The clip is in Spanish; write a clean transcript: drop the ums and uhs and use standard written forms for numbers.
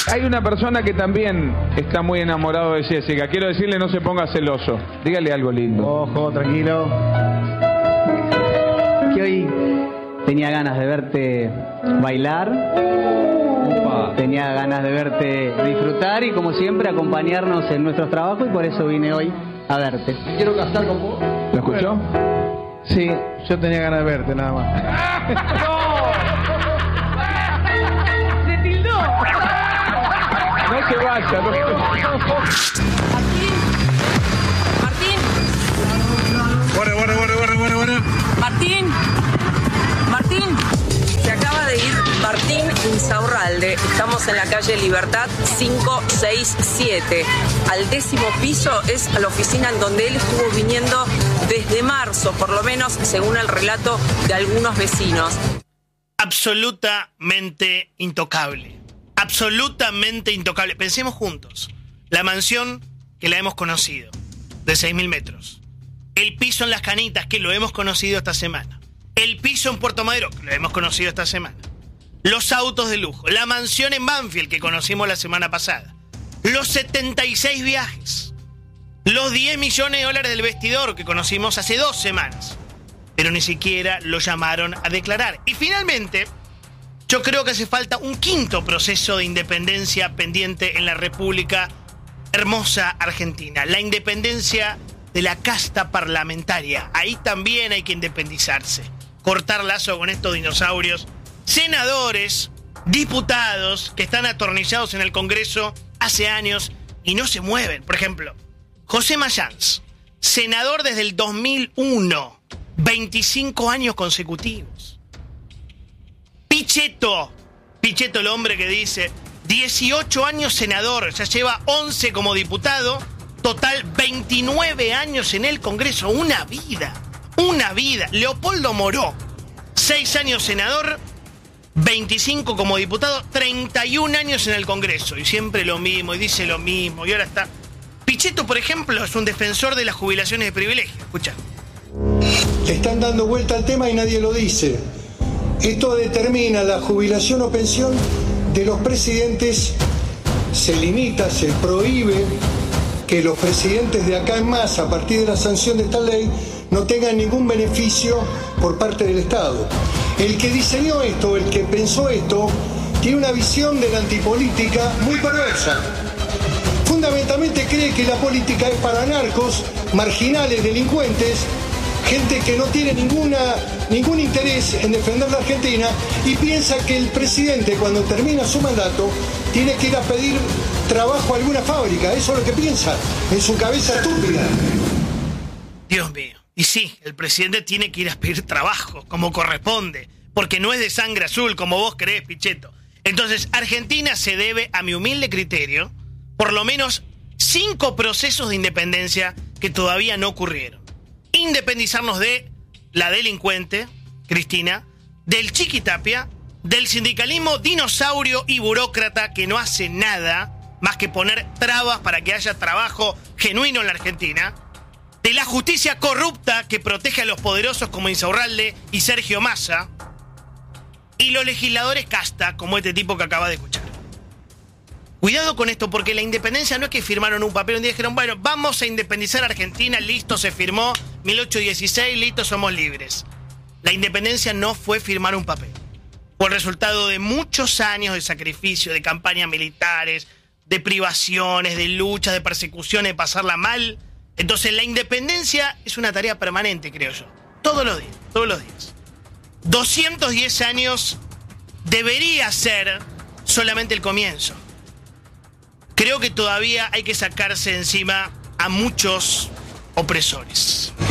Hay una persona que también está muy enamorado de Jessica. Quiero decirle, no se ponga celoso. Dígale algo lindo. Ojo, tranquilo. Que hoy tenía ganas de verte bailar. Opa. Tenía ganas de verte disfrutar y, como siempre, acompañarnos en nuestros trabajos, y por eso vine hoy a verte. Me quiero casar con vos. ¿Lo escuchó? Sí, yo tenía ganas de verte, nada más. ¡Se tildó! No se vaya, no se vaya. Martín. Bueno. Martín. Se acaba de ir Martín Insaurralde. Estamos en la calle Libertad 567. Al 10º piso es la oficina en donde él estuvo viniendo desde marzo, por lo menos según el relato de algunos vecinos. Absolutamente intocable. Absolutamente intocable. Pensemos juntos. La mansión que la hemos conocido, de 6.000 metros. El piso en Las Canitas, que lo hemos conocido esta semana. El piso en Puerto Madero, que lo hemos conocido esta semana. Los autos de lujo. La mansión en Banfield, que conocimos la semana pasada. Los 76 viajes. Los 10 millones de dólares del vestidor, que conocimos hace 2 semanas. Pero ni siquiera lo llamaron a declarar. Y finalmente, yo creo que hace falta un quinto proceso de independencia pendiente en la República Hermosa Argentina. La independencia de la casta parlamentaria. Ahí también hay que independizarse. Cortar lazo con estos dinosaurios. Senadores, diputados que están atornillados en el Congreso hace años y no se mueven. Por ejemplo, José Mayans, senador desde el 2001, 25 años consecutivos. Pichetto, el hombre que dice 18 años senador, ya lleva 11 como diputado, total 29 años en el Congreso, una vida. Leopoldo Moró, 6 años senador, 25 como diputado, 31 años en el Congreso, y siempre lo mismo, y dice lo mismo, y ahora está. Pichetto, por ejemplo, es un defensor de las jubilaciones de privilegio. Escucha. Le están dando vuelta al tema y nadie lo dice. Esto determina la jubilación o pensión de los presidentes. Se limita, se prohíbe que los presidentes de acá en más, a partir de la sanción de esta ley, no tengan ningún beneficio por parte del Estado. El que diseñó esto, el que pensó esto, tiene una visión de la antipolítica muy perversa. Fundamentalmente cree que la política es para narcos, marginales, delincuentes, gente que no tiene ningún interés en defender la Argentina, y piensa que el presidente, cuando termina su mandato, tiene que ir a pedir trabajo a alguna fábrica. Eso es lo que piensa en su cabeza estúpida. Dios mío. Y sí, el presidente tiene que ir a pedir trabajo, como corresponde, porque no es de sangre azul, como vos creés, Pichetto. Entonces, Argentina se debe, a mi humilde criterio, por lo menos 5 procesos de independencia que todavía no ocurrieron. Independizarnos de la delincuente, Cristina, del Chiquitapia, del sindicalismo dinosaurio y burócrata que no hace nada más que poner trabas para que haya trabajo genuino en la Argentina, de la justicia corrupta que protege a los poderosos como Insaurralde y Sergio Massa, y los legisladores casta como este tipo que acaba de escuchar. Cuidado con esto, porque la independencia no es que firmaron un papel un día y dijeron, bueno, vamos a independizar a Argentina, listo, se firmó, 1816, listo, somos libres. La independencia no fue firmar un papel. Fue el resultado de muchos años de sacrificio, de campañas militares, de privaciones, de luchas, de persecuciones, de pasarla mal. Entonces la independencia es una tarea permanente, creo yo. Todos los días. 210 años debería ser solamente el comienzo. Creo que todavía hay que sacarse encima a muchos opresores.